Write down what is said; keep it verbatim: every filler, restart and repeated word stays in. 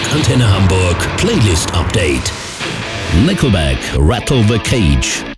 Antenne Hamburg Playlist Update. Nickelback, Rattle the Cage.